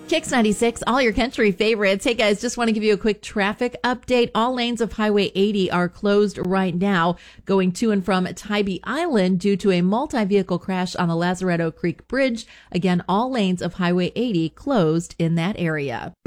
Kicks 96, all your country favorites. Hey guys, just want to give you a quick traffic update. All lanes of Highway 80 are closed right now, going to and from Tybee Island due to a multi-vehicle crash on the Lazaretto Creek Bridge. Again, all lanes of Highway 80 closed in that area.